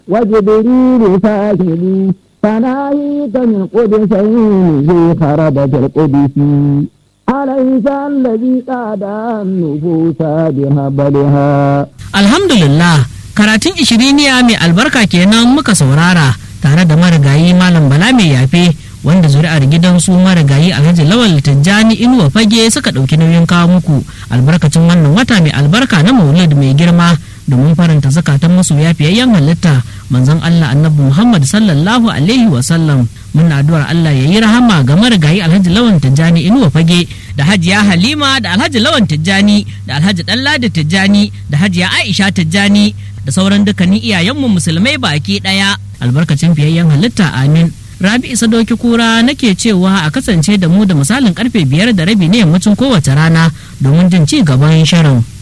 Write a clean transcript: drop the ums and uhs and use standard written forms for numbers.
وجبريل فاكلي فناهيك من قدسين ذي خربة القدس أليس الذي قاد النفوس بهبلها. الحمد لله. Karatun ishiriniya mai albarka kenan muka saurara tare da marigayi Malam Bala mai yafe wanda zuri'ar gidansu marigayi Alhaji Lawal Tijjani Inuwa Fage suka ɗauki nauyin kawo muku albarkacin wannan wata mai albarka na Maulid mai girma domin faranta zakatan masoya fiyayyen halitta manzon Allah Annabi Muhammad sallallahu alaihi wa sallam. Muna addu'ar Allah ya yi rahama ga marigayi Alhaji Lawal Tijjani Inuwa Fage da Hajiya Halima da Alhaji Lawal Tijjani da Alhaji Ɗanladi Tijjani da Hajiya Aisha Tijjani da sauran dukkanin iyayenmu musulmai baki ɗaya albarkacin fiyayyen halitta amin. Rabi Isa Doki Kura nake cewa a kasance da mu da misalin karfe 5:30 ne yammacin kowace rana domin jin ci gaban shirin.